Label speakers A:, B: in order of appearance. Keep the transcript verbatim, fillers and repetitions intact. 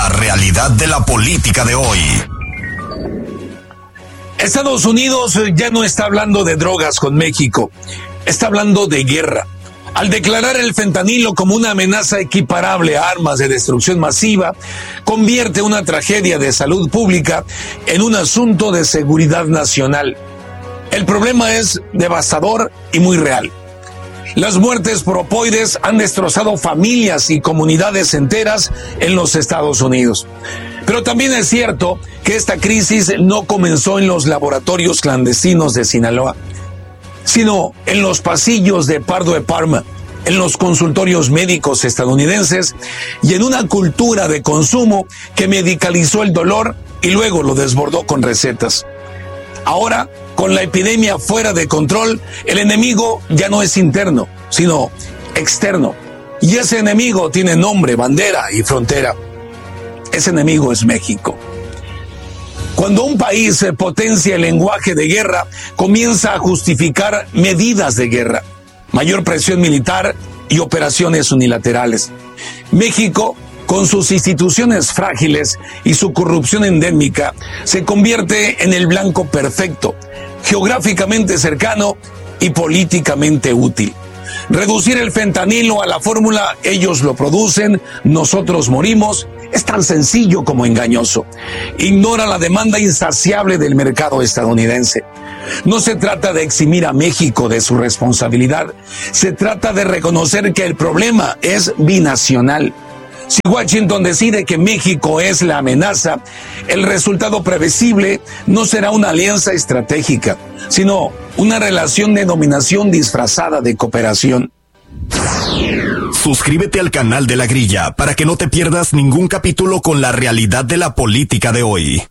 A: La realidad de la política de hoy.
B: Estados Unidos ya no está hablando de drogas con México, está hablando de guerra. Al declarar el fentanilo como una amenaza equiparable a armas de destrucción masiva, convierte una tragedia de salud pública en un asunto de seguridad nacional. El problema es devastador y muy real. Las muertes por opioides han destrozado familias y comunidades enteras en los Estados Unidos. Pero también es cierto que esta crisis no comenzó en los laboratorios clandestinos de Sinaloa, sino en los pasillos de Pardo de Parma, en los consultorios médicos estadounidenses y en una cultura de consumo que medicalizó el dolor y luego lo desbordó con recetas. Ahora, con la epidemia fuera de control, el enemigo ya no es interno, sino externo. Y ese enemigo tiene nombre, bandera y frontera. Ese enemigo es México. Cuando un país potencia el lenguaje de guerra, comienza a justificar medidas de guerra, mayor presión militar y operaciones unilaterales. México, con sus instituciones frágiles y su corrupción endémica, se convierte en el blanco perfecto, geográficamente cercano y políticamente útil. Reducir el fentanilo a la fórmula "ellos lo producen, nosotros morimos" es tan sencillo como engañoso. Ignora la demanda insaciable del mercado estadounidense. No se trata de eximir a México de su responsabilidad, se trata de reconocer que el problema es binacional. Si Washington decide que México es la amenaza, el resultado previsible no será una alianza estratégica, sino una relación de dominación disfrazada de cooperación.
A: Suscríbete al canal de La Grilla para que no te pierdas ningún capítulo con la realidad de la política de hoy.